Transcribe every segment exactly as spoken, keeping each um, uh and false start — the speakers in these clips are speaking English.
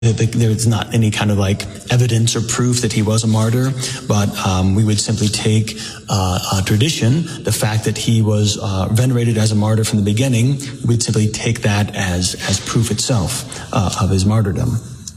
There's not any kind of like evidence or proof that he was a martyr, but um, we would simply take uh, a tradition, the fact that he was uh, venerated as a martyr from the beginning, we'd simply take that as as proof itself uh, of his martyrdom.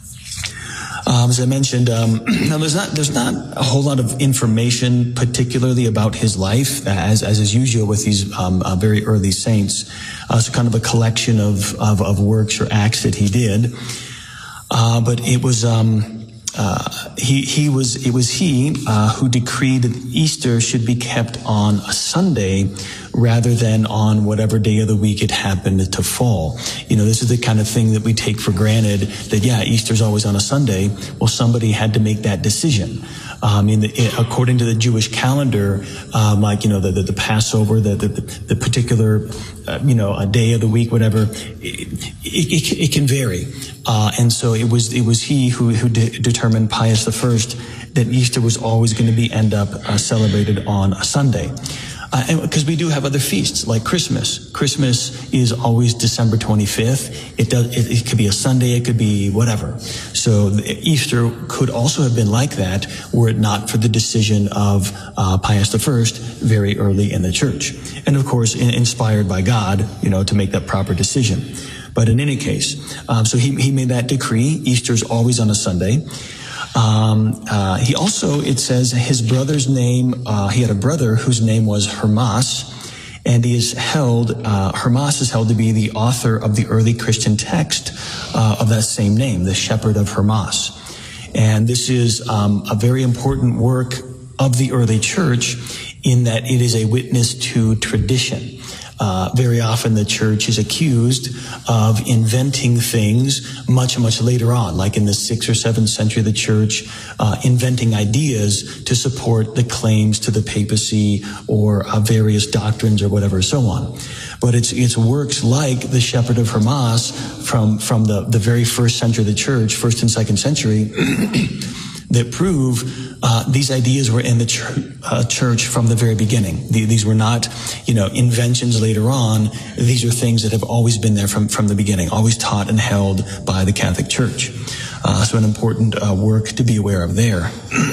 Um, as I mentioned, um, now there's not there's not a whole lot of information, particularly about his life, as as is usual with these um, uh, very early saints. Uh, so kind of a collection of, of of works or acts that he did. Uh, but it was um, uh, he he was it was he uh, who decreed that Easter should be kept on a Sunday rather than on whatever day of the week it happened to fall. You know, this is the kind of thing that we take for granted, that yeah, Easter's always on a Sunday. Well, somebody had to make that decision. Um, in the, it, according to the Jewish calendar, um, like, you know, the, the, the Passover, the, the, the particular, uh, you know, a day of the week, whatever, it, it, it can vary. Uh, and so it was, it was he who, who de- determined, Pius the First, that Easter was always going to be, end up uh, celebrated on a Sunday. Uh, and because we do have other feasts like Christmas. Christmas is always December twenty-fifth. It does. It, it could be a Sunday. It could be whatever. So Easter could also have been like that were it not for the decision of uh, Pius the First very early in the church, and of course in, inspired by God, you know, to make that proper decision. But in any case, um, so he he made that decree. Easter's always on a Sunday. Um, uh, he also, it says, his brother's name, uh, he had a brother whose name was Hermas, and he is held, uh, Hermas is held to be the author of the early Christian text, uh, of that same name, the Shepherd of Hermas. And this is, um, a very important work of the early church in that it is a witness to tradition. Uh, very often the church is accused of inventing things much, much later on, like in the sixth or seventh century, the church uh, inventing ideas to support the claims to the papacy or uh, various doctrines or whatever, so on. But it's it's works like the Shepherd of Hermas from from the, the very first century of the church, first and second century, that prove uh, these ideas were in the church, uh, church from the very beginning. The, these were not, you know, inventions later on. These are things that have always been there from, from the beginning, always taught and held by the Catholic Church. Uh, so an important uh, work to be aware of there.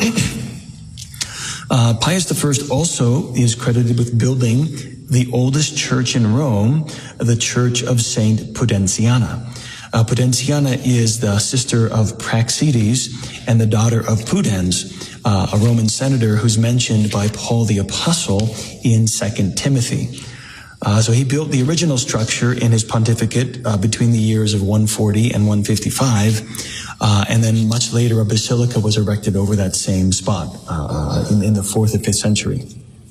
uh, Pius the First also is credited with building the oldest church in Rome, the Church of Saint Pudentiana. Uh, Pudentiana is the sister of Praxedes and the daughter of Pudens, uh, a Roman senator who's mentioned by Paul the Apostle in Second Timothy. Uh, so he built the original structure in his pontificate uh, between the years of one forty and one fifty-five, uh, and then much later a basilica was erected over that same spot uh, in, in the fourth or fifth century.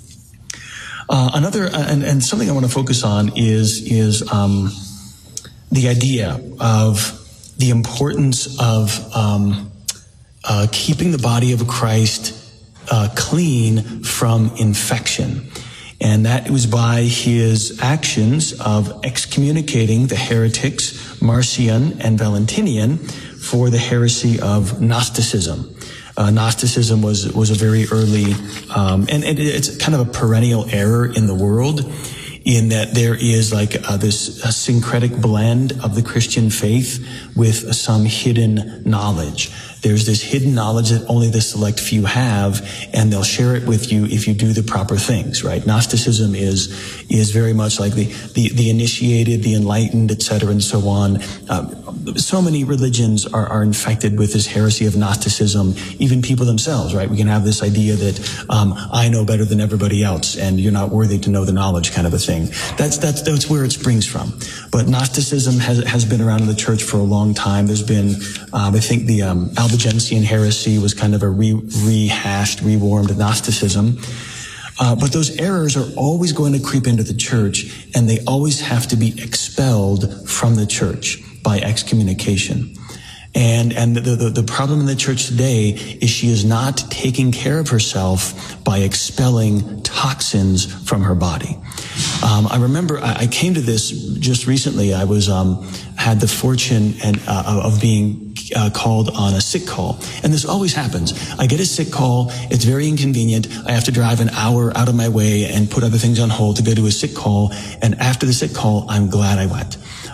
Uh, another, uh, and, and something I want to focus on is is um, the idea of the importance of um, uh, keeping the body of Christ uh, clean from infection. And that was by his actions of excommunicating the heretics Marcion and Valentinian for the heresy of Gnosticism. Uh, Gnosticism was was a very early, um, and, and it's kind of a perennial error in the world, in that there is like uh, this a syncretic blend of the Christian faith with some hidden knowledge. There's this hidden knowledge that only the select few have, and they'll share it with you if you do the proper things, right? Gnosticism is is very much like the the, the initiated, the enlightened, et cetera, and so on. Um, so many religions are, are infected with this heresy of Gnosticism, even people themselves, right? We can have this idea that um, I know better than everybody else, and you're not worthy to know the knowledge, kind of a thing. That's that's that's where it springs from. But Gnosticism has has been around in the church for a long time. There's been, um, I think, the um, Albigensian heresy was kind of a re- rehashed, rewarmed Gnosticism. Uh, but those errors are always going to creep into the church, and they always have to be expelled from the church by excommunication. And and the, the, the problem in the church today is she is not taking care of herself by expelling toxins from her body. Um, I remember I, I came to this just recently. I was um, had the fortune and uh, of being Uh, called on a sick call. And this always happens. I get a sick call. It's very inconvenient. I have to drive an hour out of my way and put other things on hold to go to a sick call. And after the sick call, I'm glad I went.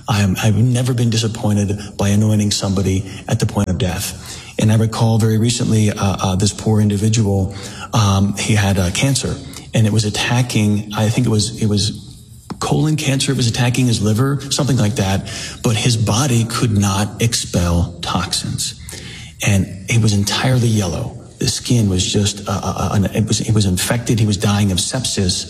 I am, I've never been disappointed by anointing somebody at the point of death. And I recall very recently, uh, uh, this poor individual, um, he had uh, cancer, and it was attacking, I think it was, it was colon cancer, it was attacking his liver, something like that, but his body could not expel toxins. And it was entirely yellow. The skin was just, uh, uh, it was, it was infected. He was dying of sepsis.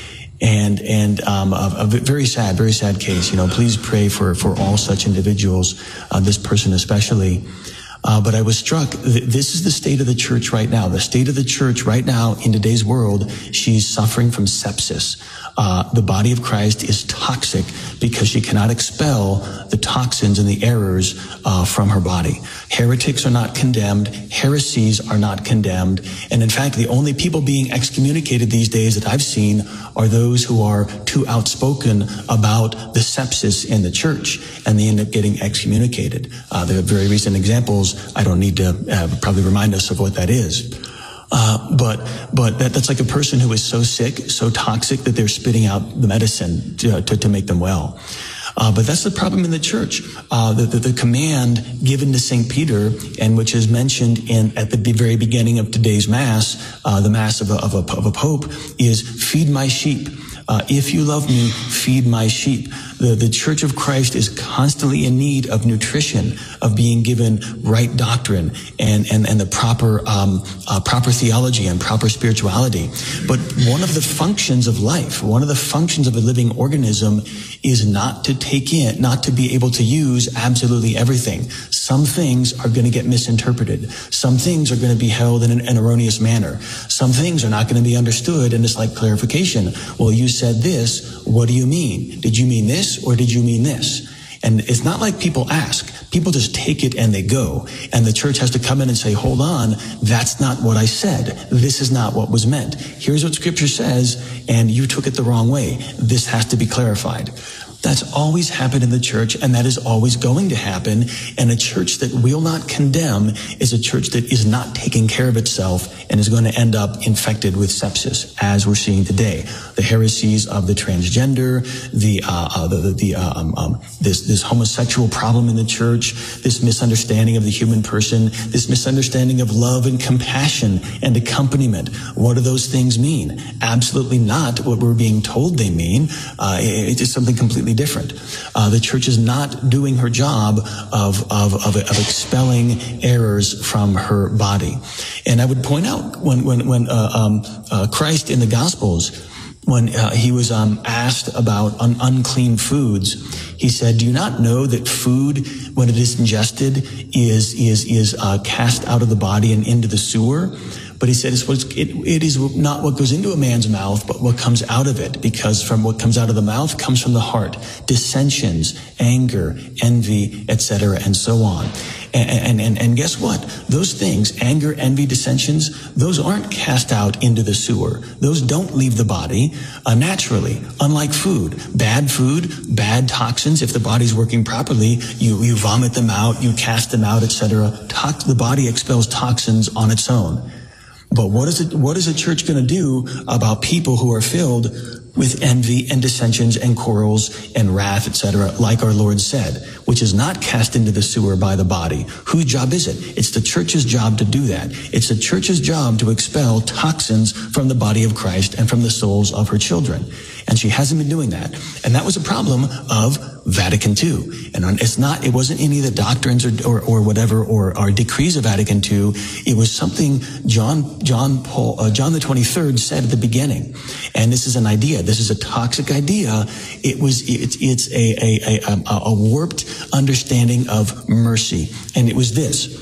And, and, um, a, a very sad, very sad case. You know, please pray for, for all such individuals, uh, this person especially. Uh, but I was struck, th- this is the state of the church right now. The state of the church right now in today's world, she's suffering from sepsis. Uh, the body of Christ is toxic because she cannot expel the toxins and the errors uh, from her body. Heretics are not condemned. Heresies are not condemned. And in fact, the only people being excommunicated these days that I've seen are those who are too outspoken about the sepsis in the church, and they end up getting excommunicated. Uh, there are very recent examples. I don't need to uh, probably remind us of what that is. Uh, but, but that, that's like a person who is so sick, so toxic that they're spitting out the medicine to, to, to make them well. Uh, but that's the problem in the church. Uh, the, the, the command given to Saint Peter, and which is mentioned in at the very beginning of today's Mass, uh, the Mass of a, of a, of a Pope, is feed my sheep. Uh, if you love me, feed my sheep. The, the Church of Christ is constantly in need of nutrition, of being given right doctrine and, and, and the proper, um, uh, proper theology and proper spirituality. But one of the functions of life, one of the functions of a living organism is not to take in, not to be able to use absolutely everything. Some things are going to get misinterpreted. Some things are going to be held in an, an erroneous manner. Some things are not going to be understood, and it's like clarification. Well, you said this, what do you mean? Did you mean this or did you mean this? And it's not like people ask. People just take it and they go. And the church has to come in and say, hold on, that's not what I said. This is not what was meant. Here's what Scripture says, and you took it the wrong way. This has to be clarified. That's always happened in the church, and that is always going to happen. And a church that will not condemn is a church that is not taking care of itself and is going to end up infected with sepsis, as we're seeing today. The heresies of the transgender, the uh, uh the, the, the uh, um, um, this this homosexual problem in the church, this misunderstanding of the human person, this misunderstanding of love and compassion and accompaniment. What do those things mean? Absolutely not what we're being told they mean. Uh, it, it's something completely different. Uh, the church is not doing her job of, of, of, of expelling errors from her body. And I would point out when, when, when, uh, um, uh, Christ in the Gospels, when uh, he was um, asked about un- unclean foods, he said, do you not know that food, when it is ingested, is, is, is, uh, cast out of the body and into the sewer? But he said, it's what's, it, it is not what goes into a man's mouth, but what comes out of it. Because from what comes out of the mouth comes from the heart. Dissensions, anger, envy, et cetera, and so on. And, and, and guess what? Those things, anger, envy, dissensions, those aren't cast out into the sewer. Those don't leave the body uh, naturally, unlike food. Bad food, bad toxins, if the body's working properly, you, you vomit them out, you cast them out, et cetera. Tox- the body expels toxins on its own. But what is it, what is a church going to do about people who are filled with envy and dissensions and quarrels and wrath, et cetera, like our Lord said, which is not cast into the sewer by the body? Whose job is it? It's the church's job to do that. It's the church's job to expel toxins from the body of Christ and from the souls of her children. And she hasn't been doing that. And that was a problem of Vatican Two. And it's not, it wasn't any of the doctrines or, or, or whatever, or, or decrees of Vatican Two. It was something John, John Paul, uh, John the twenty-third said at the beginning. And this is an idea. This is a toxic idea. It was, it's, it's a, a, a, a warped understanding of mercy. And it was this.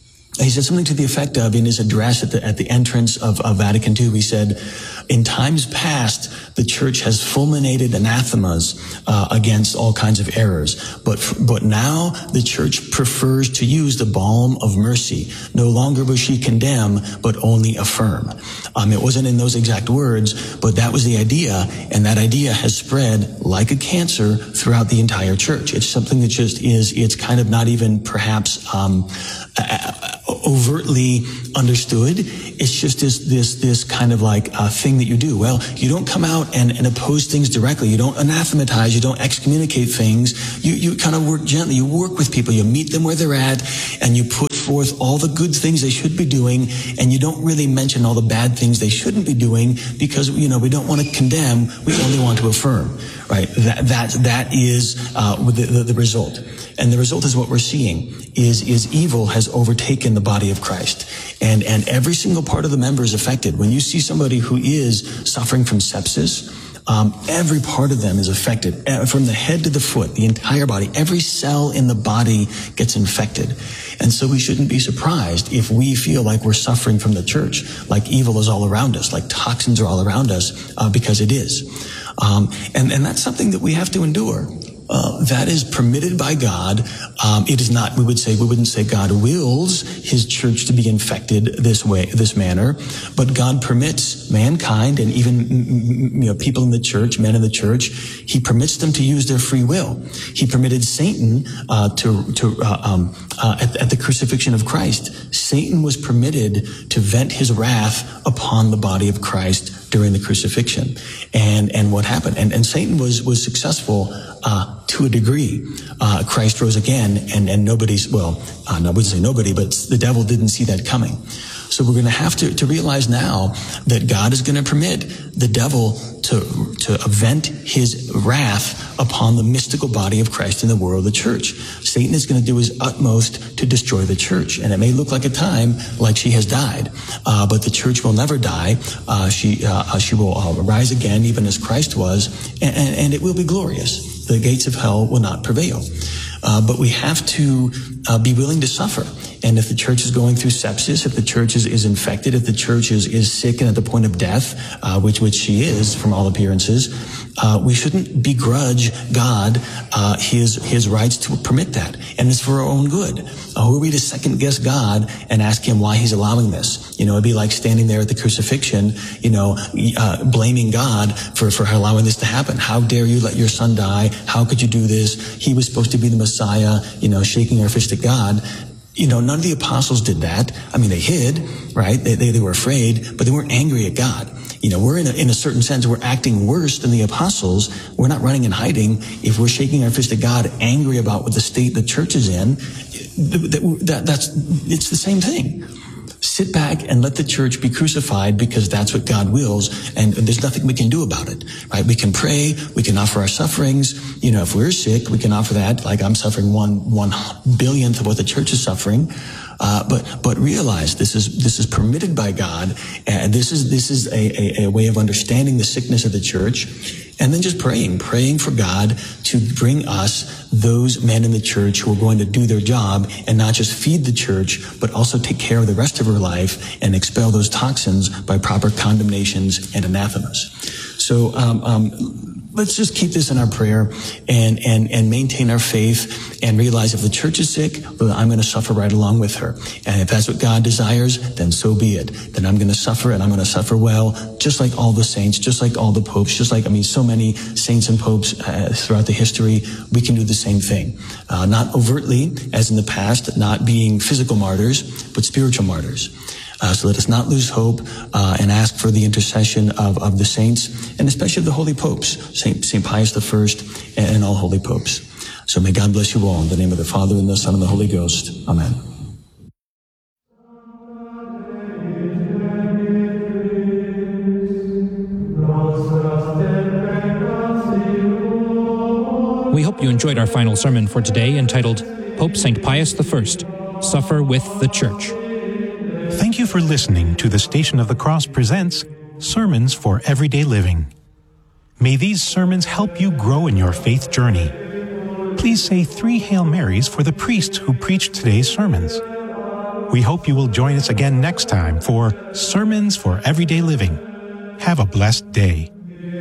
He said something to the effect of, in his address at the, at the entrance of, of Vatican Two, he said, in times past, the church has fulminated anathemas uh, against all kinds of errors. But, but now the church prefers to use the balm of mercy. No longer will she condemn, but only affirm. Um, it wasn't in those exact words, but that was the idea. And that idea has spread like a cancer throughout the entire church. It's something that just is, it's kind of not even perhaps, um, overtly understood. It's just this this this kind of like uh, thing that you do. Well, you don't come out and, and oppose things directly. You don't anathematize. You don't excommunicate things. You you kind of work gently. You work with people. You meet them where they're at, and you put forth all the good things they should be doing, and you don't really mention all the bad things they shouldn't be doing, because, you know, we don't want to condemn. We only want to affirm, right? That that that is uh, the, the the result. And the result is what we're seeing is, is evil has overtaken the body of Christ. And, and every single part of the member is affected. When you see somebody who is suffering from sepsis, um, every part of them is affected. From the head to the foot, the entire body, every cell in the body gets infected. And so we shouldn't be surprised if we feel like we're suffering from the church, like evil is all around us, like toxins are all around us, uh, because it is. Um, and, and that's something that we have to endure. Uh, that is permitted by God. Um, it is not, we would say, we wouldn't say God wills his church to be infected this way, this manner, but God permits mankind and even, you know, people in the church, men in the church, he permits them to use their free will. He permitted Satan, uh, to, to, uh, um, uh, at, at the crucifixion of Christ, Satan was permitted to vent his wrath upon the body of Christ during the crucifixion. And, and what happened? And, and Satan was, was successful, uh, to a degree. Uh, Christ rose again, and, and nobody's, well, uh, I wouldn't say nobody, but the devil didn't see that coming. So we're going to have to, to realize now that God is going to permit the devil to, to vent his wrath upon the mystical body of Christ in the world of the church. Satan is going to do his utmost to destroy the church. And it may look like a time like she has died, uh, but the church will never die. Uh, she, uh, she will uh, rise again, even as Christ was, and, and, and it will be glorious. The gates of hell will not prevail. Uh, but we have to uh, be willing to suffer. And if the church is going through sepsis, if the church is, is infected, if the church is, is sick and at the point of death, uh, which, which she is from all appearances, uh, we shouldn't begrudge God, uh, his, his rights to permit that. And it's for our own good. Uh, who are we to second guess God and ask him why he's allowing this? You know, it'd be like standing there at the crucifixion, you know, uh, blaming God for, for allowing this to happen. How dare you let your son die? How could you do this? He was supposed to be the Messiah, you know, shaking our fist at God. You know, none of the apostles did that. I mean, they hid, right? They, they, they were afraid, but they weren't angry at God. You know, we're in a, in a certain sense, we're acting worse than the apostles. We're not running and hiding. If we're shaking our fist at God, angry about what the state the church is in, that, that, that's, it's the same thing. Sit back and let the church be crucified, because that's what God wills, and there's nothing we can do about it, right? We can pray, we can offer our sufferings. You know, if we're sick, we can offer that. Like I'm suffering one one billionth of what the church is suffering. Uh, but, but realize this is, this is permitted by God. And this is, this is a, a, a way of understanding the sickness of the church. And then just praying, praying for God to bring us those men in the church who are going to do their job and not just feed the church, but also take care of the rest of her life and expel those toxins by proper condemnations and anathemas. So, um, um, let's just keep this in our prayer and, and, and maintain our faith and realize if the church is sick, well, I'm going to suffer right along with her. And if that's what God desires, then so be it. Then I'm going to suffer, and I'm going to suffer well, just like all the saints, just like all the popes, just like, I mean, so many saints and popes uh, throughout the history. We can do the same thing. Uh, not overtly, as in the past, not being physical martyrs, but spiritual martyrs. Uh, so let us not lose hope, uh, and ask for the intercession of, of the saints, and especially of the holy popes, Saint, Saint Pius the First, and, and all holy popes. So may God bless you all in the name of the Father, and the Son, and the Holy Ghost. Amen. We hope you enjoyed our final sermon for today, entitled Pope Saint Pius the First, Suffer with the Church. Thank you for listening to the Station of the Cross presents Sermons for Everyday Living. May these sermons help you grow in your faith journey. Please say three Hail Marys for the priest who preached today's sermons. We hope you will join us again next time for Sermons for Everyday Living. Have a blessed day.